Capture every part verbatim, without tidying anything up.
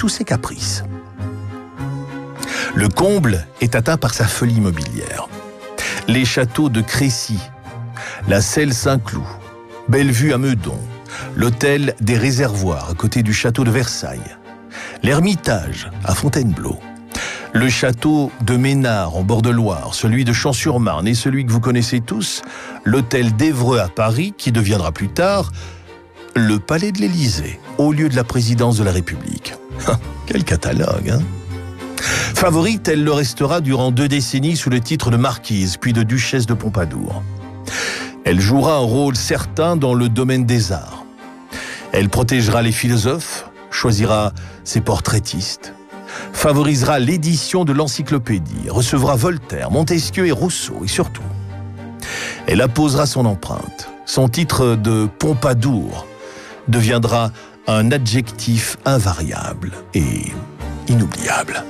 tous ses caprices. Le comble est atteint par sa folie immobilière. Les châteaux de Crécy, la Celle-Saint-Cloud, Bellevue à Meudon, l'hôtel des Réservoirs à côté du château de Versailles, l'Ermitage à Fontainebleau, le château de Ménard en bord de Loire, celui de Champs-sur-Marne et celui que vous connaissez tous, l'hôtel d'Évreux à Paris qui deviendra plus tard le palais de l'Élysée, au lieu de la présidence de la République. Quel catalogue, hein? Favorite, elle le restera durant deux décennies sous le titre de marquise, puis de duchesse de Pompadour. Elle jouera un rôle certain dans le domaine des arts. Elle protégera les philosophes, choisira ses portraitistes, favorisera l'édition de l'encyclopédie, recevra Voltaire, Montesquieu et Rousseau, et surtout, elle apposera son empreinte. Son titre de Pompadour deviendra un adjectif invariable et inoubliable.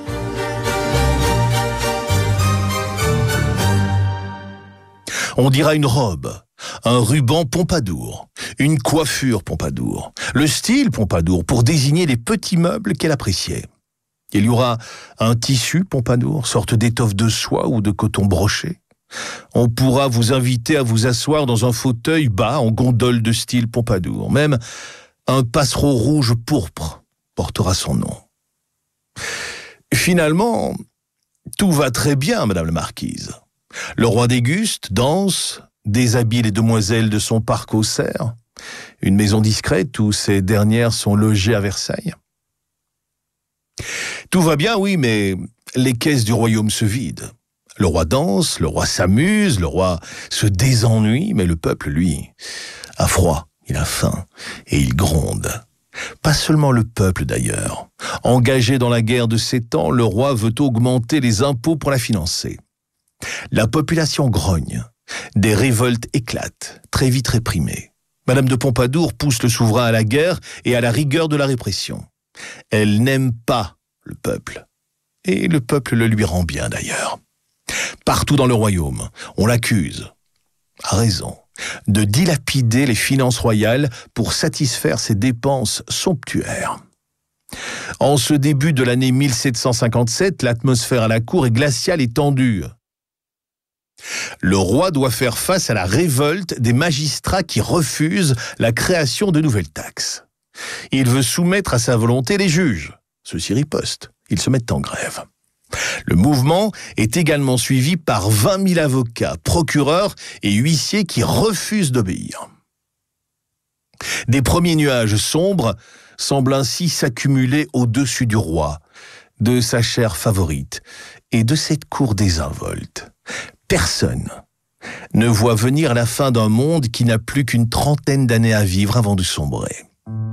On dira une robe, un ruban Pompadour, une coiffure Pompadour, le style Pompadour pour désigner les petits meubles qu'elle appréciait. Il y aura un tissu Pompadour, sorte d'étoffe de soie ou de coton broché. On pourra vous inviter à vous asseoir dans un fauteuil bas en gondole de style Pompadour. Même un passereau rouge pourpre portera son nom. Finalement, tout va très bien, Madame la Marquise. Le roi déguste, danse, déshabille les demoiselles de son parc aux cerfs, une maison discrète où ces dernières sont logées à Versailles. Tout va bien, oui, mais les caisses du royaume se vident. Le roi danse, le roi s'amuse, le roi se désennuie, mais le peuple, lui, a froid, il a faim et il gronde. Pas seulement le peuple d'ailleurs. Engagé dans la guerre de sept ans, le roi veut augmenter les impôts pour la financer. La population grogne. Des révoltes éclatent, très vite réprimées. Madame de Pompadour pousse le souverain à la guerre et à la rigueur de la répression. Elle n'aime pas le peuple. Et le peuple le lui rend bien d'ailleurs. Partout dans le royaume, on l'accuse, à raison, de dilapider les finances royales pour satisfaire ses dépenses somptuaires. En ce début de l'année mille sept cent cinquante-sept, l'atmosphère à la cour est glaciale et tendue. Le roi doit faire face à la révolte des magistrats qui refusent la création de nouvelles taxes. Il veut soumettre à sa volonté les juges. Ceux-ci ripostent, ils se mettent en grève. Le mouvement est également suivi par vingt mille avocats, procureurs et huissiers qui refusent d'obéir. Des premiers nuages sombres semblent ainsi s'accumuler au-dessus du roi, de sa chère favorite et de cette cour désinvolte. Personne ne voit venir la fin d'un monde qui n'a plus qu'une trentaine d'années à vivre avant de sombrer.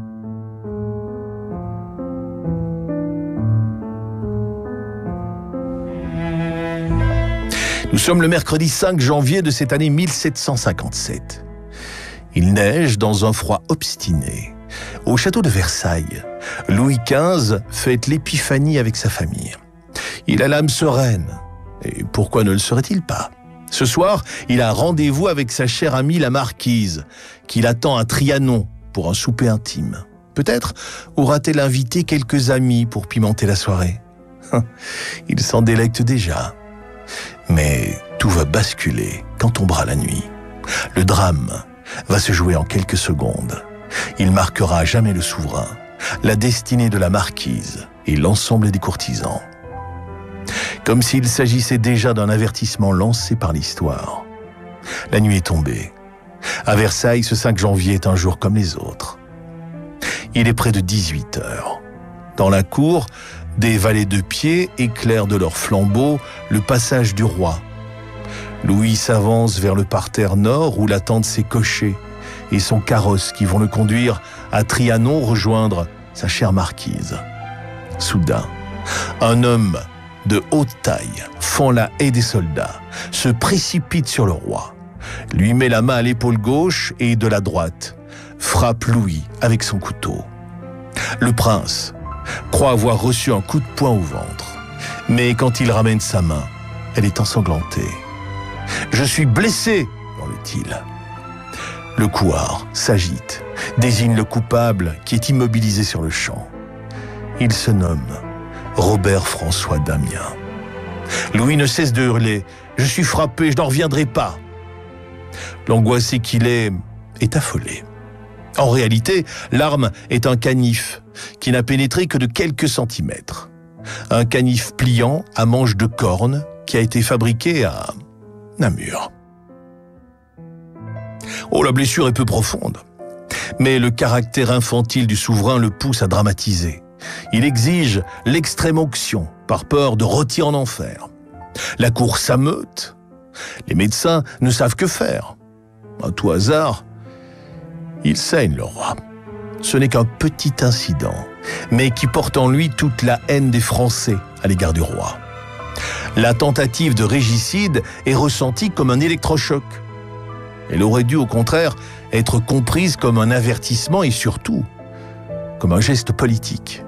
Nous sommes le mercredi cinq janvier de cette année mille sept cent cinquante-sept. Il neige dans un froid obstiné. Au château de Versailles, Louis quinze fête l'épiphanie avec sa famille. Il a l'âme sereine. Et pourquoi ne le serait-il pas? Ce soir, il a rendez-vous avec sa chère amie la marquise, qu'il attend à Trianon pour un souper intime. Peut-être aura-t-elle invité quelques amis pour pimenter la soirée. Il s'en délecte déjà. Mais tout va basculer quand tombera la nuit. Le drame va se jouer en quelques secondes. Il marquera à jamais le souverain, la destinée de la marquise et l'ensemble des courtisans. Comme s'il s'agissait déjà d'un avertissement lancé par l'histoire. La nuit est tombée. À Versailles, ce cinq janvier est un jour comme les autres. Il est près de dix-huit heures. Dans la cour, des valets de pied éclairent de leurs flambeaux le passage du roi. Louis s'avance vers le parterre nord où l'attendent ses cochers et son carrosse qui vont le conduire à Trianon rejoindre sa chère marquise. Soudain, un homme de haute taille fend la haie des soldats, se précipite sur le roi, lui met la main à l'épaule gauche et de la droite, frappe Louis avec son couteau. Le prince croit avoir reçu un coup de poing au ventre, mais quand il ramène sa main, elle est ensanglantée. « Je suis blessé !» hurle-t-il. Le couard s'agite, désigne le coupable qui est immobilisé sur le champ. Il se nomme Robert-François Damien. Louis ne cesse de hurler « Je suis frappé, je n'en reviendrai pas !» L'angoissé qu'il est, est affolé. En réalité, l'arme est un canif qui n'a pénétré que de quelques centimètres. Un canif pliant à manche de corne qui a été fabriqué à Namur. Oh, la blessure est peu profonde. Mais le caractère infantile du souverain le pousse à dramatiser. Il exige l'extrême onction par peur de rôtir en enfer. La cour s'ameute. Les médecins ne savent que faire. À tout hasard, il saigne le roi. Ce n'est qu'un petit incident, mais qui porte en lui toute la haine des Français à l'égard du roi. La tentative de régicide est ressentie comme un électrochoc. Elle aurait dû, au contraire, être comprise comme un avertissement et surtout comme un geste politique.